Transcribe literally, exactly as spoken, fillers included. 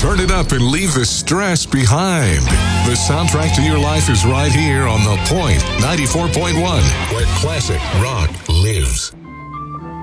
Turn it up and leave the stress behind. The soundtrack to your life is right here on The Point ninety-four point one, where classic rock lives.